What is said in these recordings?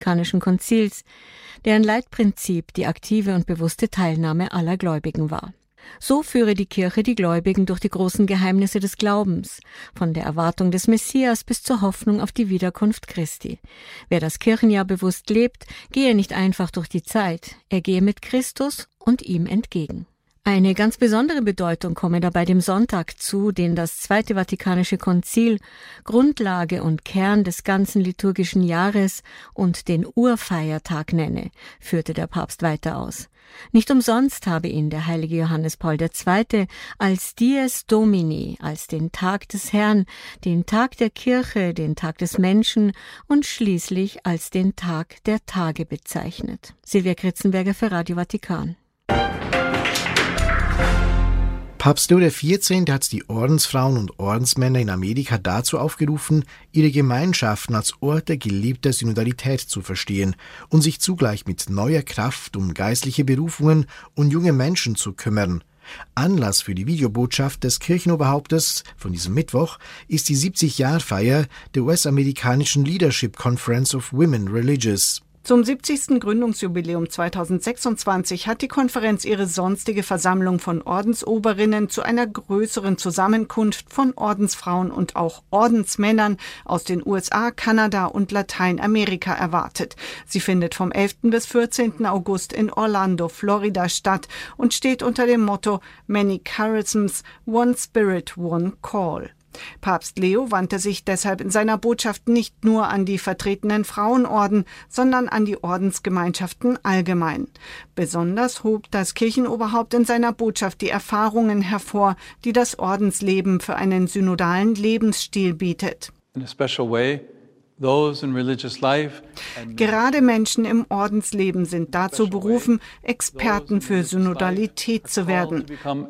Vatikanischen Konzils, deren Leitprinzip die aktive und bewusste Teilnahme aller Gläubigen war. So führe die Kirche die Gläubigen durch die großen Geheimnisse des Glaubens, von der Erwartung des Messias bis zur Hoffnung auf die Wiederkunft Christi. Wer das Kirchenjahr bewusst lebt, gehe nicht einfach durch die Zeit, er gehe mit Christus und ihm entgegen. Eine ganz besondere Bedeutung komme dabei dem Sonntag zu, den das Zweite Vatikanische Konzil Grundlage und Kern des ganzen liturgischen Jahres und den Urfeiertag nenne, führte der Papst weiter aus. Nicht umsonst habe ihn der heilige Johannes Paul II. Als Dies Domini, als den Tag des Herrn, den Tag der Kirche, den Tag des Menschen und schließlich als den Tag der Tage bezeichnet. Silvia Kritzenberger für Radio Vatikan. Papst Leo XIV. Hat die Ordensfrauen und Ordensmänner in Amerika dazu aufgerufen, ihre Gemeinschaften als Orte geliebter Synodalität zu verstehen und sich zugleich mit neuer Kraft um geistliche Berufungen und junge Menschen zu kümmern. Anlass für die Videobotschaft des Kirchenoberhauptes von diesem Mittwoch ist die 70-Jahr-Feier der US-amerikanischen Leadership Conference of Women Religious. Zum 70. Gründungsjubiläum 2026 hat die Konferenz ihre sonstige Versammlung von Ordensoberinnen zu einer größeren Zusammenkunft von Ordensfrauen und auch Ordensmännern aus den USA, Kanada und Lateinamerika erwartet. Sie findet vom 11. bis 14. August in Orlando, Florida statt und steht unter dem Motto Many Charisms, One Spirit, One Call. Papst Leo wandte sich deshalb in seiner Botschaft nicht nur an die vertretenen Frauenorden, sondern an die Ordensgemeinschaften allgemein. Besonders hob das Kirchenoberhaupt in seiner Botschaft die Erfahrungen hervor, die das Ordensleben für einen synodalen Lebensstil bietet. In a special way, those in religious life. Gerade Menschen im Ordensleben sind dazu berufen, Experten für Synodalität zu werden.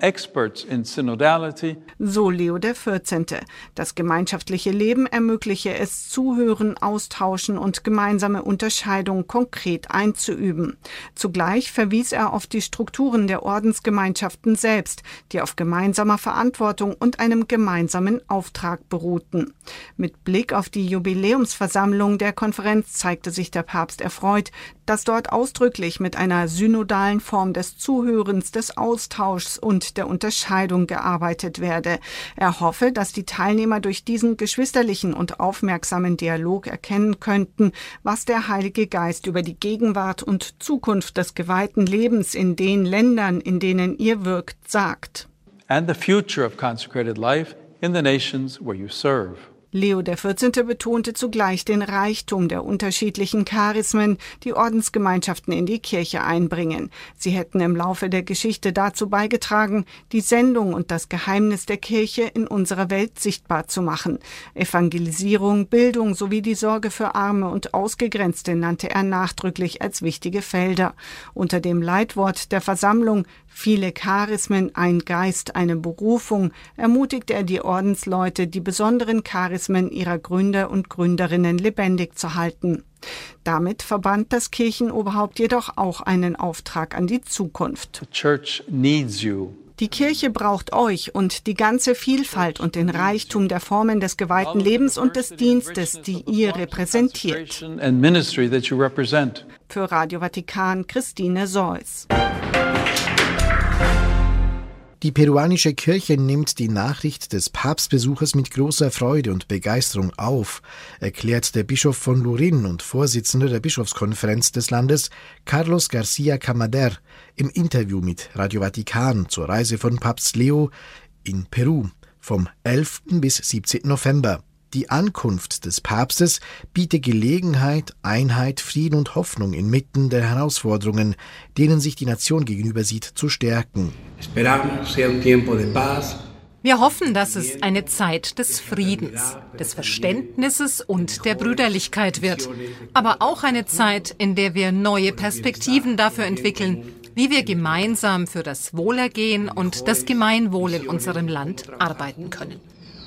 So Leo XIV. Das gemeinschaftliche Leben ermögliche es, Zuhören, Austauschen und gemeinsame Unterscheidung konkret einzuüben. Zugleich verwies er auf die Strukturen der Ordensgemeinschaften selbst, die auf gemeinsamer Verantwortung und einem gemeinsamen Auftrag beruhten. Mit Blick auf die Jubiläumsversammlung der Konferenz zeigte sich der Papst erfreut, dass dort ausdrücklich mit einer synodalen Form des Zuhörens, des Austauschs und der Unterscheidung gearbeitet werde. Er hoffe, dass die Teilnehmer durch diesen geschwisterlichen und aufmerksamen Dialog erkennen könnten, was der Heilige Geist über die Gegenwart und Zukunft des geweihten Lebens in den Ländern, in denen ihr wirkt, sagt. And the future of consecrated life in the nations where you serve. Leo XIV. Betonte zugleich den Reichtum der unterschiedlichen Charismen, die Ordensgemeinschaften in die Kirche einbringen. Sie hätten im Laufe der Geschichte dazu beigetragen, die Sendung und das Geheimnis der Kirche in unserer Welt sichtbar zu machen. Evangelisierung, Bildung sowie die Sorge für Arme und Ausgegrenzte nannte er nachdrücklich als wichtige Felder. Unter dem Leitwort der Versammlung Viele Charismen, ein Geist, eine Berufung, ermutigt er die Ordensleute, die besonderen Charismen ihrer Gründer und Gründerinnen lebendig zu halten. Damit verband das Kirchenoberhaupt jedoch auch einen Auftrag an die Zukunft. The church needs you. Die Kirche braucht euch und die ganze Vielfalt und den Reichtum der Formen des geweihten Lebens und des Dienstes, die ihr repräsentiert. Für Radio Vatikan, Christine Seuss. Die peruanische Kirche nimmt die Nachricht des Papstbesuches mit großer Freude und Begeisterung auf, erklärt der Bischof von Lurin und Vorsitzender der Bischofskonferenz des Landes, Carlos García Camader, im Interview mit Radio Vatikan zur Reise von Papst Leo in Peru vom 11. bis 17. November. Die Ankunft des Papstes biete Gelegenheit, Einheit, Frieden und Hoffnung inmitten der Herausforderungen, denen sich die Nation gegenüber sieht, zu stärken. Wir hoffen, dass es eine Zeit des Friedens, des Verständnisses und der Brüderlichkeit wird, aber auch eine Zeit, in der wir neue Perspektiven dafür entwickeln, wie wir gemeinsam für das Wohlergehen und das Gemeinwohl in unserem Land arbeiten können.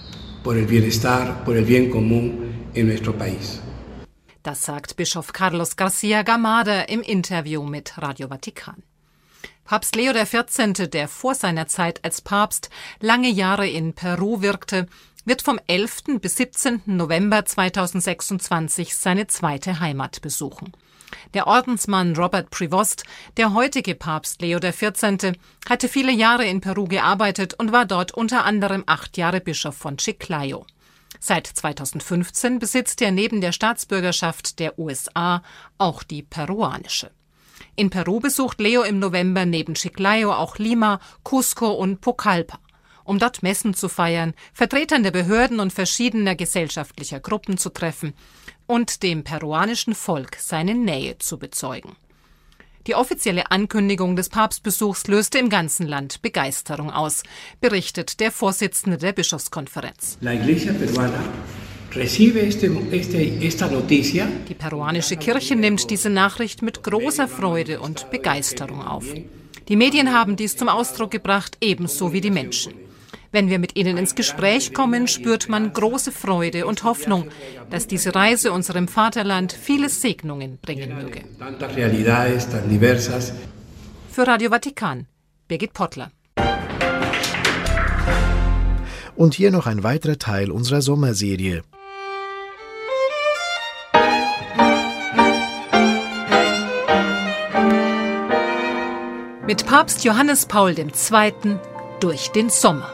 Das sagt Bischof Carlos García Gamada im Interview mit Radio Vatikan. Papst Leo XIV., der vor seiner Zeit als Papst lange Jahre in Peru wirkte, wird vom 11. bis 17. November 2026 seine zweite Heimat besuchen. Der Ordensmann Robert Prevost, der heutige Papst Leo XIV., hatte viele Jahre in Peru gearbeitet und war dort unter anderem 8 Jahre Bischof von Chiclayo. Seit 2015 besitzt er neben der Staatsbürgerschaft der USA auch die peruanische. In Peru besucht Leo im November neben Chiclayo auch Lima, Cusco und Pucallpa, um dort Messen zu feiern, Vertretern der Behörden und verschiedener gesellschaftlicher Gruppen zu treffen und dem peruanischen Volk seine Nähe zu bezeugen. Die offizielle Ankündigung des Papstbesuchs löste im ganzen Land Begeisterung aus, berichtet der Vorsitzende der Bischofskonferenz. Die peruanische Kirche nimmt diese Nachricht mit großer Freude und Begeisterung auf. Die Medien haben dies zum Ausdruck gebracht, ebenso wie die Menschen. Wenn wir mit ihnen ins Gespräch kommen, spürt man große Freude und Hoffnung, dass diese Reise unserem Vaterland viele Segnungen bringen möge. Für Radio Vatikan, Birgit Pottler. Und hier noch ein weiterer Teil unserer Sommerserie. Mit Papst Johannes Paul II. Durch den Sommer.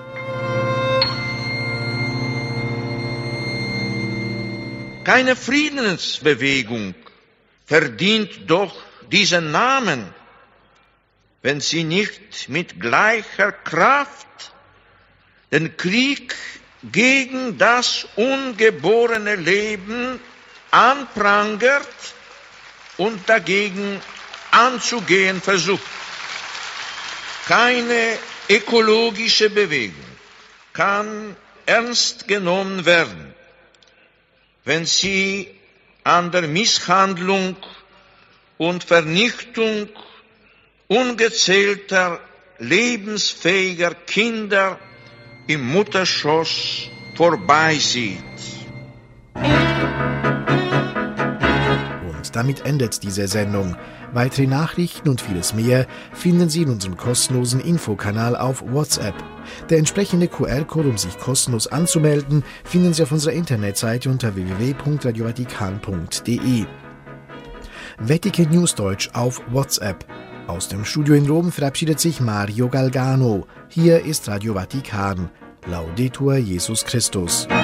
Keine Friedensbewegung verdient doch diesen Namen, wenn sie nicht mit gleicher Kraft den Krieg gegen das ungeborene Leben anprangert und dagegen anzugehen versucht. Keine ökologische Bewegung kann ernst genommen werden, wenn sie an der Misshandlung und Vernichtung ungezählter lebensfähiger Kinder im Mutterschoß vorbeisieht. Und damit endet diese Sendung. Weitere Nachrichten und vieles mehr finden Sie in unserem kostenlosen Infokanal auf WhatsApp. Der entsprechende QR-Code, um sich kostenlos anzumelden, finden Sie auf unserer Internetseite unter www.radiovatikan.de. Vatikan News Deutsch auf WhatsApp. Aus dem Studio in Rom verabschiedet sich Mario Galgano. Hier ist Radio Vatikan. Laudetur Jesus Christus.